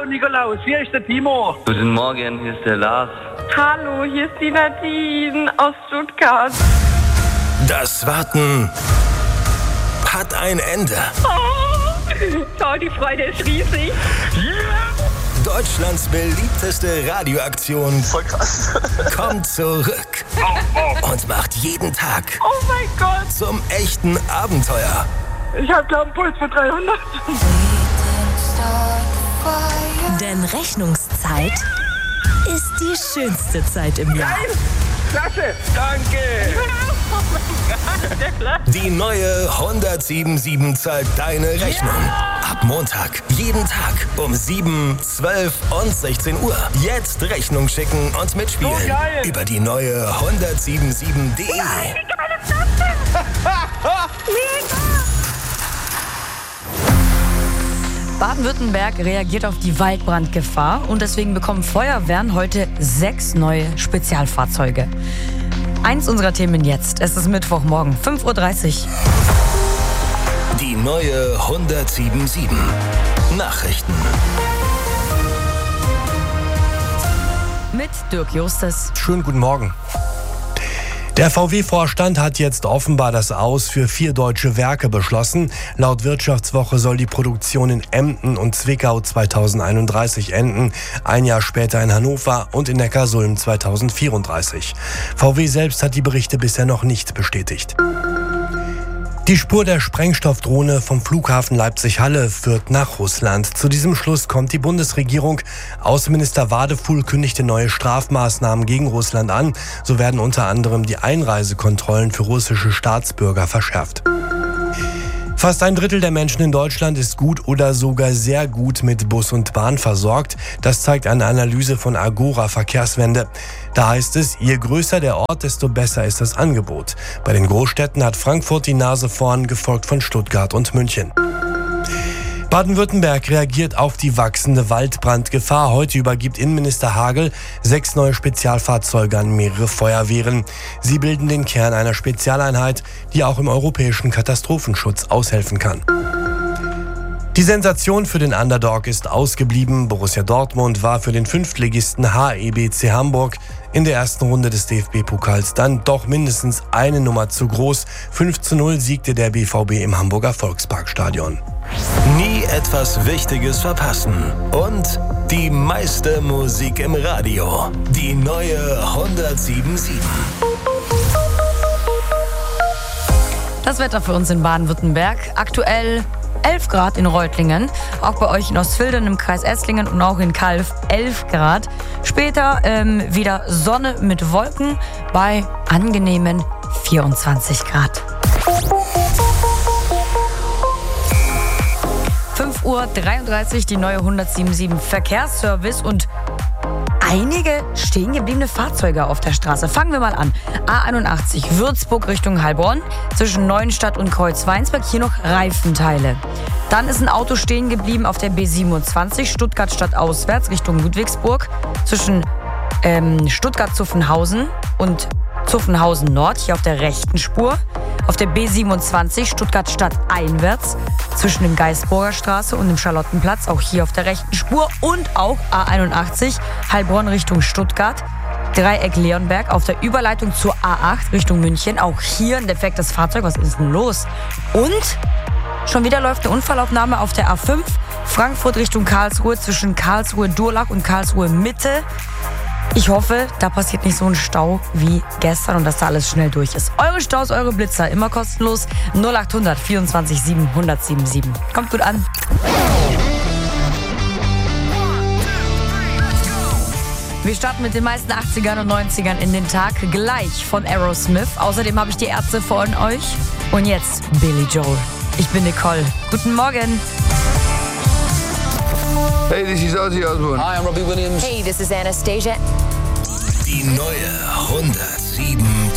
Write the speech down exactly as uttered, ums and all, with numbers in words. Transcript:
Nikolaus, hier ist der Timo. Guten Morgen, hier ist der Lars. Hallo, hier ist die Nadine aus Stuttgart. Das Warten hat ein Ende. Oh, oh, die Freude ist riesig. Deutschlands beliebteste Radioaktion Voll krass. kommt zurück und macht jeden Tag Oh mein Gott. zum echten Abenteuer. Ich hab glaub einen Puls von dreihundert. Denn Rechnungszeit ist die schönste Zeit im Jahr. Klasse, danke. Die neue hundertsiebenundsieben zahlt deine Rechnung. Ab Montag, jeden Tag um sieben, zwölf und sechzehn Uhr. Jetzt Rechnung schicken und mitspielen. So geil. Über die neue hundertsiebenundsieben punkt de. Baden-Württemberg reagiert auf die Waldbrandgefahr und deswegen bekommen Feuerwehren heute sechs neue Spezialfahrzeuge. Eins unserer Themen jetzt. Es ist Mittwochmorgen, fünf Uhr dreißig. Die neue hundertsiebenundsieben Nachrichten. Mit Dirk Justes. Schönen guten Morgen. Der V W-Vorstand hat jetzt offenbar das Aus für vier deutsche Werke beschlossen. Laut Wirtschaftswoche soll die Produktion in Emden und Zwickau zweitausendeinunddreißig enden, ein Jahr später in Hannover und in Neckarsulm zweitausendvierunddreißig. V W selbst hat die Berichte bisher noch nicht bestätigt. Die Spur der Sprengstoffdrohne vom Flughafen Leipzig-Halle führt nach Russland. Zu diesem Schluss kommt die Bundesregierung. Außenminister Wadefuhl kündigte neue Strafmaßnahmen gegen Russland an. So werden unter anderem die Einreisekontrollen für russische Staatsbürger verschärft. Fast ein Drittel der Menschen in Deutschland ist gut oder sogar sehr gut mit Bus und Bahn versorgt. Das zeigt eine Analyse von Agora Verkehrswende. Da heißt es, je größer der Ort, desto besser ist das Angebot. Bei den Großstädten hat Frankfurt die Nase vorn, gefolgt von Stuttgart und München. Baden-Württemberg reagiert auf die wachsende Waldbrandgefahr. Heute übergibt Innenminister Hagel sechs neue Spezialfahrzeuge an mehrere Feuerwehren. Sie bilden den Kern einer Spezialeinheit, die auch im europäischen Katastrophenschutz aushelfen kann. Die Sensation für den Underdog ist ausgeblieben. Borussia Dortmund war für den Fünftligisten H E B C Hamburg in der ersten Runde des D F B-Pokals dann doch mindestens eine Nummer zu groß. fünf zu null siegte der B V B im Hamburger Volksparkstadion. Nie etwas Wichtiges verpassen. Und die meiste Musik im Radio. Die neue hundertsiebenundsieben. Das Wetter für uns in Baden-Württemberg. Aktuell elf Grad in Reutlingen. Auch bei euch in Ostfildern im Kreis Esslingen und auch in Calw elf Grad. Später ähm, wieder Sonne mit Wolken bei angenehmen vierundzwanzig Grad. fünf Uhr dreiunddreißig, die neue hundertsiebenundsieben Verkehrsservice und einige stehen gebliebene Fahrzeuge auf der Straße. Fangen wir mal an. A einundachtzig, Würzburg Richtung Heilbronn. Zwischen Neuenstadt und Kreuzweinsberg hier noch Reifenteile. Dann ist ein Auto stehen geblieben auf der B siebenundzwanzig, Stuttgart stadtauswärts Richtung Ludwigsburg. Zwischen ähm, Stuttgart-Zuffenhausen und Zuffenhausen Nord, hier auf der rechten Spur. Auf der B siebenundzwanzig, Stuttgart stadteinwärts, zwischen dem Geisburger Straße und dem Charlottenplatz, auch hier auf der rechten Spur. Und auch A einundachtzig, Heilbronn Richtung Stuttgart, Dreieck Leonberg auf der Überleitung zur A acht Richtung München. Auch hier ein defektes Fahrzeug, was ist denn los? Und schon wieder läuft eine Unfallaufnahme auf der A fünf, Frankfurt Richtung Karlsruhe, zwischen Karlsruhe-Durlach und Karlsruhe-Mitte. Ich hoffe, da passiert nicht so ein Stau wie gestern und dass da alles schnell durch ist. Eure Staus, eure Blitzer, immer kostenlos. null achthundert vierundzwanzig sieben hundertsiebenundsieben. Kommt gut an. Wir starten mit den meisten achtzigern und neunzigern in den Tag, gleich von Aerosmith. Außerdem habe ich die Ärzte von euch. Und jetzt Billy Joel. Ich bin Nicole. Guten Morgen. Hey, this is Ozzy Osbourne. Hi, I'm Robbie Williams. Hey, this is Anastasia. Die neue hundertsieben